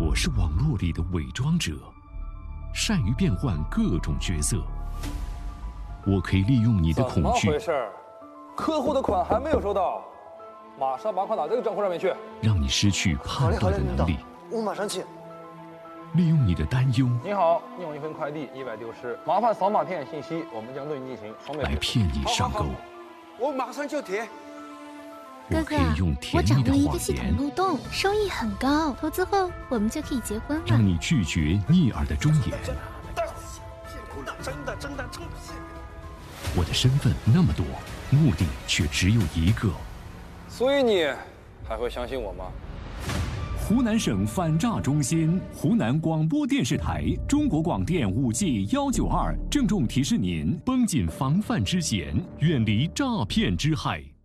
我是网络里的伪装者，善于变换各种角色。我可以利用你的恐惧。 怎么回事？客户的款还没有收到，马上把款打这个账户上面去， 让你失去判断的能力。 我马上去。 利用你的担忧。 你好，你有一份快递意外丢失，麻烦扫码填写信息，我们将对你进行双倍来骗你上钩。 我马上就填。 我可以用甜蜜的我掌握了一个谎系统言， 漏洞，收益很高，投资后我们就可以结婚了。 让你拒绝逆耳的忠言。 真的。 我的身份那么多，目的却只有一个。 所以你还会相信我吗？ 湖南省反诈中心、湖南广播电视台、中国广电5G192郑重提示您： 绷紧防范之弦，远离诈骗之害。